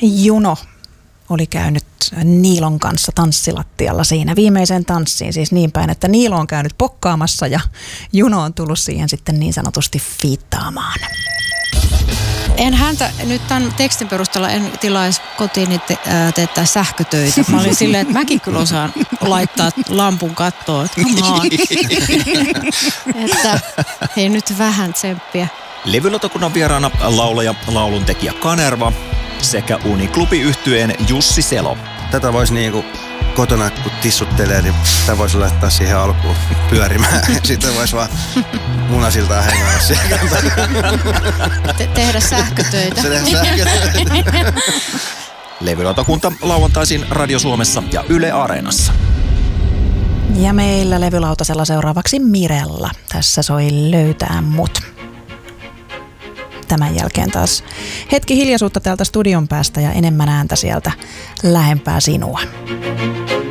Juno oli käynyt Niilon kanssa tanssilattialla siinä viimeiseen tanssiin. Siis niin päin, että Niilo on käynyt pokkaamassa ja Juno on tullut siihen sitten niin sanotusti fiittaamaan. En häntä nyt tämän tekstin perusteella en tilaisi kotiin teettää sähkötöitä. Mä olin silleen, että mäkin kyllä osaan laittaa lampun kattoon. Että hei nyt vähän tsemppiä. Levylautakunnan vieraana laulaja, lauluntekijä Kanerva sekä Uniklubi-yhtyeen Jussi Selo. Tätä voisi niinku kotona, kun tissuttelee, niin tätä voisi laittaa siihen alkuun pyörimään. Sitten voisi vaan munasiltaan hengää siihen. Tehdä sähkötöitä. Levylautakunta lauantaisin Radio Suomessa ja Yle Areenassa. Ja meillä levylautasella seuraavaksi Mirella. Tässä soi Löytää mut. Tämän jälkeen taas hetki hiljaisuutta täältä studion päästä ja enemmän ääntä sieltä lähempää sinua.